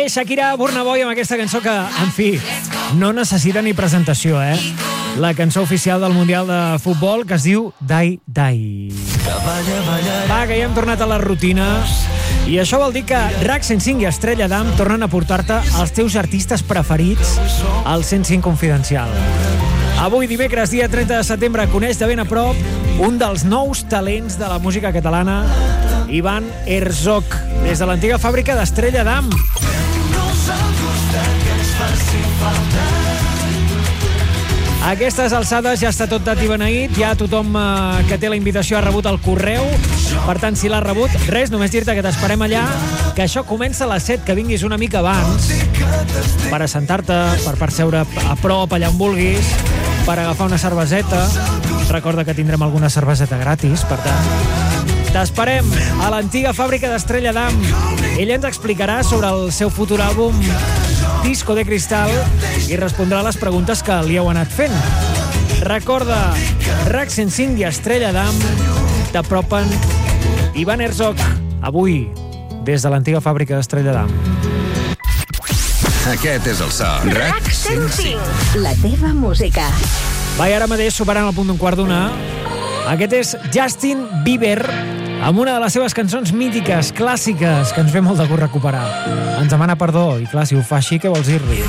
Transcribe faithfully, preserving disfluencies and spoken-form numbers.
Shakira Burna Boy amb aquesta cançó que, en fi, no necessita ni presentació, eh? La cançó oficial del Mundial de Futbol que es diu Die Die. Va, que ja hem tornat a la rutina i això vol dir que RAC cent cinc i Estrella Damm tornen a portar-te els teus artistes preferits al cent cinc Confidencial. Avui, dimecres, dia trenta de setembre, coneix de ben a prop un dels nous talents de la música catalana, Ivan Herzog, des de l'antiga fàbrica d'Estrella Damm. A aquestes alçades ja està tot dat i beneït, ja tothom eh, que té la invitació ha rebut el correu, per tant, si l'ha rebut, res, només dir-te que t'esperem allà, que això comença a les set, que vinguis una mica abans, per assentar-te, per percebre a prop, allà on vulguis, per agafar una cerveseta. Recorda que tindrem alguna cerveseta gratis, per tant, t'esperem a l'antiga fàbrica d'Estrella Damm. Ella ens explicarà sobre el seu futur àlbum Disco de Cristal i respondrà a les preguntes que li heu anat fent. Recorda, RAC cent cinc i Estrella Damm t'apropen Ivan Herzog, avui, des de l'antiga fàbrica d'Estrella Damm. Aquest és el so. RAC cent cinc. La teva música. Va, i ara mateix, superant el punt d'un quart d'una, aquest és Justin Bieber, amb una de les seves cançons mítiques, clàssiques, que ens ve molt de gust recuperar. Ens demana perdó, i clar, si ho fa així, què vols dir-li?